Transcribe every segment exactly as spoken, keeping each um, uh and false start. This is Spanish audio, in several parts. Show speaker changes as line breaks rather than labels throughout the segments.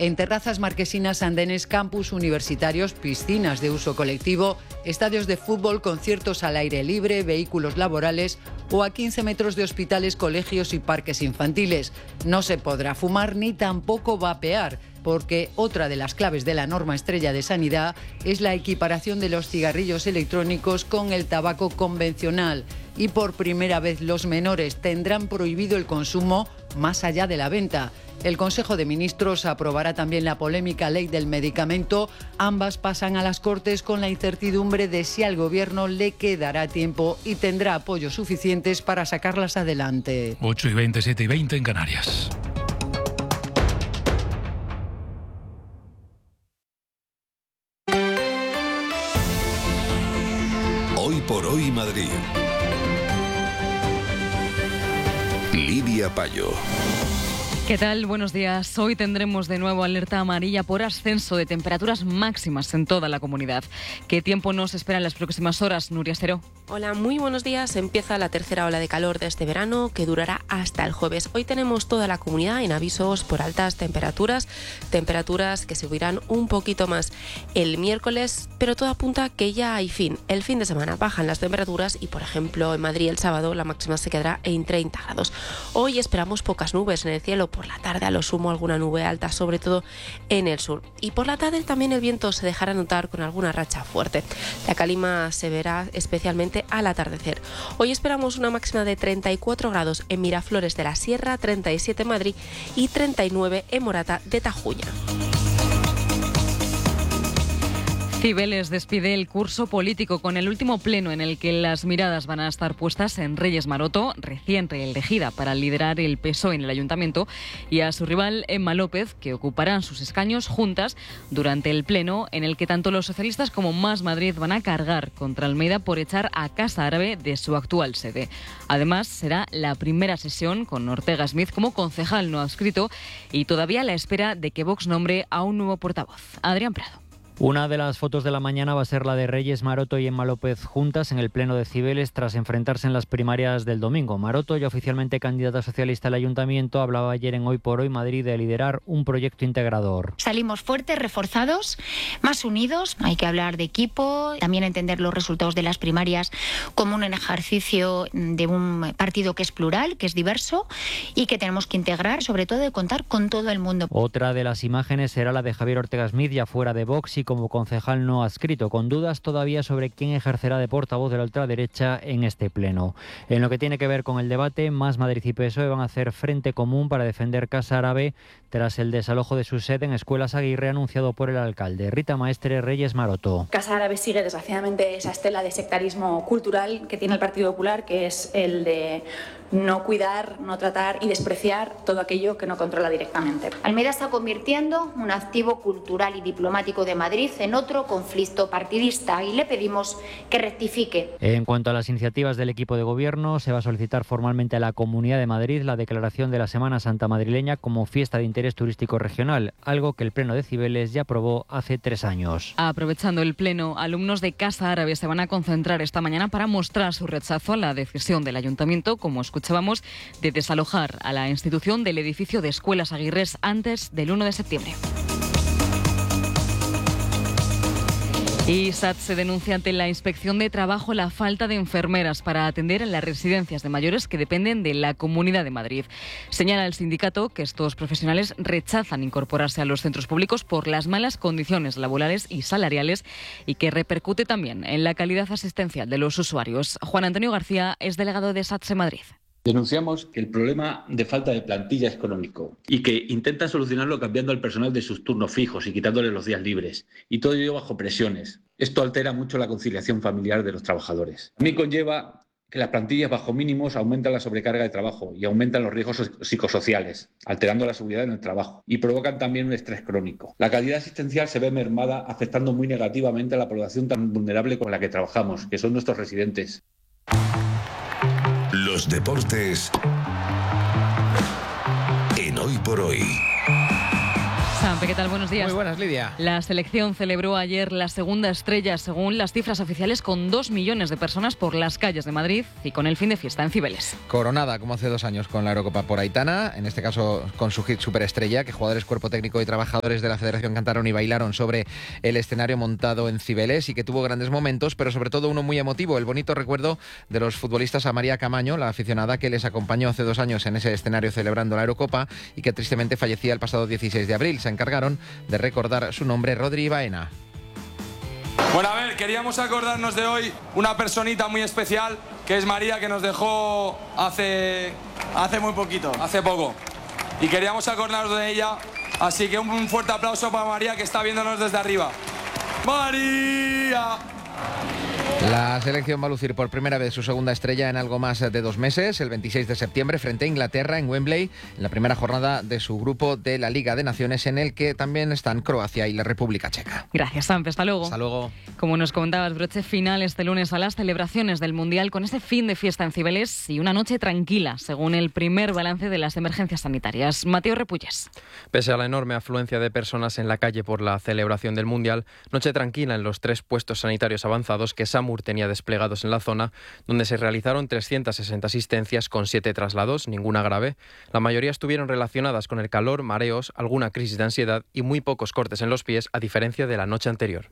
En terrazas marquesinas, andenes, campus universitarios, piscinas de uso colectivo, estadios de fútbol, conciertos al aire libre, vehículos laborales o a quince metros de hospitales, colegios y parques infantiles. No se podrá fumar ni tampoco vapear, porque otra de las claves de la norma estrella de sanidad es la equiparación de los cigarrillos electrónicos con el tabaco convencional. Y por primera vez los menores tendrán prohibido el consumo más allá de la venta. El Consejo de Ministros aprobará también la polémica ley del medicamento. Ambas pasan a las Cortes con la incertidumbre de si al Gobierno le quedará tiempo y tendrá apoyos suficientes para sacarlas adelante.
ocho y veinte, siete y veinte en Canarias.
Hoy por hoy Madrid. Lidia Payo.
¿Qué tal? Buenos días. Hoy tendremos de nuevo alerta amarilla por ascenso de temperaturas máximas en toda la comunidad. ¿Qué tiempo nos espera en las próximas horas, Nuria Estero?
Hola, muy buenos días. Empieza la tercera ola de calor de este verano que durará hasta el jueves. Hoy tenemos toda la comunidad en avisos por altas temperaturas, temperaturas que subirán un poquito más el miércoles, pero todo apunta que ya hay fin. El fin de semana bajan las temperaturas y, por ejemplo, en Madrid el sábado la máxima se quedará en treinta grados. Hoy esperamos pocas nubes en el cielo. Por la tarde a lo sumo alguna nube alta, sobre todo en el sur. Y por la tarde también el viento se dejará notar con alguna racha fuerte. La calima se verá especialmente al atardecer. Hoy esperamos una máxima de treinta y cuatro grados en Miraflores de la Sierra, treinta y siete en Madrid y treinta y nueve en Morata de Tajuña.
Cibeles despide el curso político con el último pleno en el que las miradas van a estar puestas en Reyes Maroto, recién reelegida para liderar el P S O E en el ayuntamiento, y a su rival Emma López, que ocuparán sus escaños juntas durante el pleno en el que tanto los socialistas como Más Madrid van a cargar contra Almeida por echar a Casa Árabe de su actual sede. Además, será la primera sesión con Ortega Smith como concejal no adscrito y todavía a la espera de que Vox nombre a un nuevo portavoz. Adrián Prado.
Una de las fotos de la mañana va a ser la de Reyes Maroto y Emma López juntas en el pleno de Cibeles tras enfrentarse en las primarias del domingo. Maroto, ya oficialmente candidata socialista al ayuntamiento, hablaba ayer en Hoy por Hoy Madrid de liderar un proyecto integrador.
Salimos fuertes, reforzados, más unidos. Hay que hablar de equipo, también entender los resultados de las primarias como un ejercicio de un partido que es plural, que es diverso y que tenemos que integrar, sobre todo de contar con todo el mundo.
Otra de las imágenes será la de Javier Ortega Smith, ya fuera de Vox y como concejal no adscrito, con dudas todavía sobre quién ejercerá de portavoz de la ultraderecha en este pleno. En lo que tiene que ver con el debate, Más Madrid y P S O E van a hacer frente común para defender Casa Árabe tras el desalojo de su sede en Escuelas Aguirre anunciado por el alcalde. Rita Maestre, Reyes Maroto.
Casa Árabe sigue desgraciadamente esa estela de sectarismo cultural que tiene el Partido Popular, que es el de no cuidar, no tratar y despreciar todo aquello que no controla directamente.
Almeida está convirtiendo un activo cultural y diplomático de Madrid en otro conflicto partidista y le pedimos que rectifique.
En cuanto a las iniciativas del equipo de gobierno, se va a solicitar formalmente a la Comunidad de Madrid la declaración de la Semana Santa madrileña como fiesta de interés turístico regional, algo que el Pleno de Cibeles ya aprobó hace tres años.
Aprovechando el Pleno, alumnos de Casa Árabe se van a concentrar esta mañana para mostrar su rechazo a la decisión del Ayuntamiento, como escuchábamos, de desalojar a la institución del edificio de Escuelas Aguirres antes del uno de septiembre. Y S A T se denuncia ante la Inspección de Trabajo la falta de enfermeras para atender en las residencias de mayores que dependen de la Comunidad de Madrid. Señala el sindicato que estos profesionales rechazan incorporarse a los centros públicos por las malas condiciones laborales y salariales y que repercute también en la calidad asistencial de los usuarios. Juan Antonio García es delegado de S A T S Madrid.
Denunciamos que el problema de falta de plantilla es crónico y que intentan solucionarlo cambiando al personal de sus turnos fijos y quitándole los días libres, y todo ello bajo presiones. Esto altera mucho la conciliación familiar de los trabajadores. También conlleva que las plantillas bajo mínimos aumentan la sobrecarga de trabajo y aumentan los riesgos psicosociales, alterando la seguridad en el trabajo, y provocan también un estrés crónico. La calidad asistencial se ve mermada, afectando muy negativamente a la población tan vulnerable con la que trabajamos, que son nuestros residentes.
Los deportes en Hoy por Hoy.
Sampe, ¿qué tal? Buenos días.
Muy buenas, Lidia.
La selección celebró ayer la segunda estrella, según las cifras oficiales, con dos millones de personas por las calles de Madrid y con el fin de fiesta en Cibeles.
Coronada, como hace dos años, con la Eurocopa por Aitana, en este caso con su hit Superestrella, que jugadores, cuerpo técnico y trabajadores de la Federación cantaron y bailaron sobre el escenario montado en Cibeles y que tuvo grandes momentos, pero sobre todo uno muy emotivo, el bonito recuerdo de los futbolistas a María Camaño, la aficionada que les acompañó hace dos años en ese escenario celebrando la Eurocopa y que tristemente fallecía el pasado dieciséis de abril. Se encargaron de recordar su nombre, Rodri Baena.
Bueno, a ver, queríamos acordarnos de hoy una personita muy especial, que es María, que nos dejó hace, hace muy poquito, hace poco. Y queríamos acordarnos de ella, así que un fuerte aplauso para María, que está viéndonos desde arriba. ¡María!
La selección va a lucir por primera vez su segunda estrella en algo más de dos meses, el veintiséis de septiembre, frente a Inglaterra en Wembley, en la primera jornada de su grupo de la Liga de Naciones, en el que también están Croacia y la República Checa.
Gracias, Sampe. Hasta luego.
Hasta luego.
Como nos comentabas, broche final este lunes a las celebraciones del Mundial con ese fin de fiesta en Cibeles y una noche tranquila, según el primer balance de las emergencias sanitarias. Mateo Repulles.
Pese a la enorme afluencia de personas en la calle por la celebración del Mundial, noche tranquila en los tres puestos sanitarios avanzados que SAMUR tenía desplegados en la zona, donde se realizaron trescientas sesenta asistencias con siete traslados, ninguna grave. La mayoría estuvieron relacionadas con el calor, mareos, alguna crisis de ansiedad y muy pocos cortes en los pies, a diferencia de la noche anterior.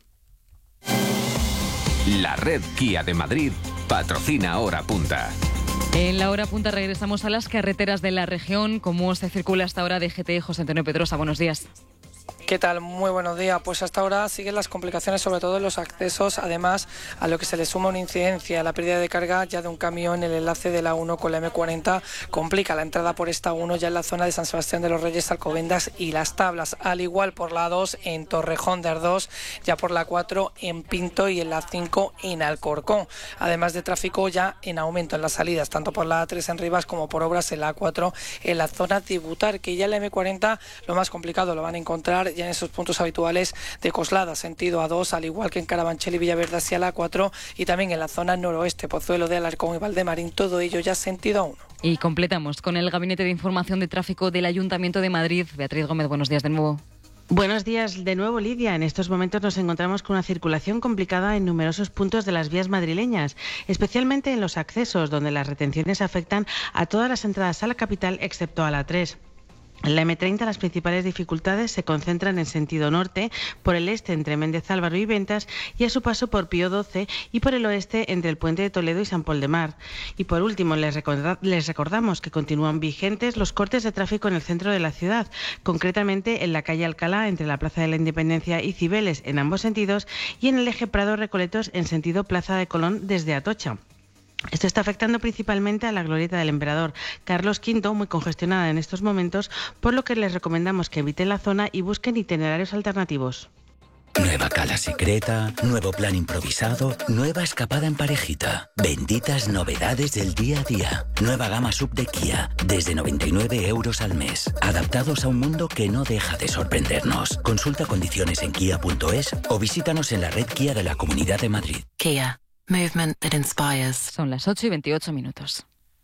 La red Kia de Madrid patrocina Hora Punta.
En la Hora Punta regresamos a las carreteras de la región. ¿Cómo se circula hasta ahora de G T? José Antonio Pedrosa, buenos días.
¿Qué tal? Muy buenos días. Pues hasta ahora siguen las complicaciones, sobre todo en los accesos, además a lo que se le suma una incidencia. La pérdida de carga ya de un camión en el enlace de la uno con la eme cuarenta complica la entrada por esta uno ya en la zona de San Sebastián de los Reyes, Alcobendas y Las Tablas. Al igual por la dos en Torrejón de Ardós, ya por la cuatro en Pinto y en la cinco en Alcorcón. Además de tráfico ya en aumento en las salidas, tanto por la A tres en Rivas como por obras en la A cuatro en la zona de Butarque. Ya en la eme cuarenta lo más complicado lo van a encontrar ya en esos puntos habituales de Coslada, sentido A dos, al igual que en Carabanchel y Villaverde hacia la A cuatro y también en la zona noroeste, Pozuelo de Alarcón y Valdemarín, todo ello ya sentido A uno.
Y completamos con el Gabinete de Información de Tráfico del Ayuntamiento de Madrid. Beatriz Gómez, buenos días de nuevo.
Buenos días de nuevo, Lidia. En estos momentos nos encontramos con una circulación complicada en numerosos puntos de las vías madrileñas, especialmente en los accesos, donde las retenciones afectan a todas las entradas a la capital excepto a la tres. En la eme treinta las principales dificultades se concentran en sentido norte, por el este entre Méndez Álvaro y Ventas y a su paso por Pío doce y por el oeste entre el Puente de Toledo y San Pol de Mar. Y por último les, recorda- les recordamos que continúan vigentes los cortes de tráfico en el centro de la ciudad, concretamente en la calle Alcalá entre la Plaza de la Independencia y Cibeles en ambos sentidos y en el eje Prado-Recoletos en sentido Plaza de Colón desde Atocha. Esto está afectando principalmente a la glorieta del Emperador Carlos quinto, muy congestionada en estos momentos, por lo que les recomendamos que eviten la zona y busquen itinerarios alternativos.
Nueva cala secreta, nuevo plan improvisado, nueva escapada en parejita. Benditas novedades del día a día. Nueva gama sub de Kia, desde noventa y nueve euros al mes. Adaptados a un mundo que no deja de sorprendernos. Consulta condiciones en kia punto es o visítanos en la red Kia de la Comunidad de Madrid.
Kia. Movement that inspires. Son las ocho y veintiocho minutos.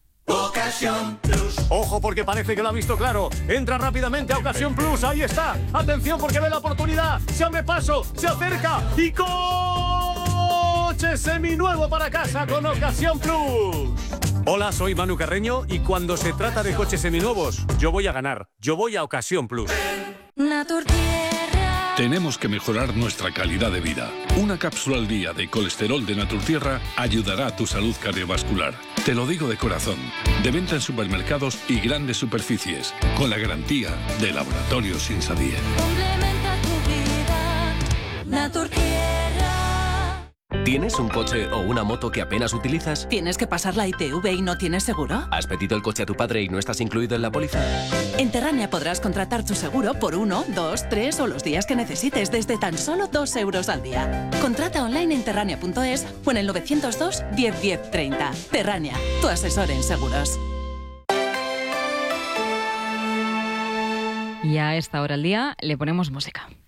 Ocasión Plus. Ojo porque parece que lo ha visto claro. Entra rápidamente a Ocasión Plus. Ahí está. Atención porque ve la oportunidad. Se abre paso, se acerca y coche seminuevo para casa con Ocasión Plus. Hola, soy Manu Carreño y cuando se trata de coches seminuevos, yo voy a ganar. Yo voy a Ocasión Plus.
Tenemos que mejorar nuestra calidad de vida. Una cápsula al día de colesterol de Naturtierra ayudará a tu salud cardiovascular. Te lo digo de corazón. De venta en supermercados y grandes superficies. Con la garantía de Laboratorios Insadier.
Complementa tu vida. Naturtierra.
¿Tienes un coche o una moto que apenas utilizas?
¿Tienes que pasar la I T V y no tienes seguro?
¿Has pedido el coche a tu padre y no estás incluido en la póliza?
En Terrania podrás contratar tu seguro por uno, dos, tres o los días que necesites desde tan solo dos euros al día. Contrata online en terrania punto es o en el novecientos dos, diez, diez, treinta. Terrania, tu asesor en seguros.
Y a esta hora del día le ponemos música.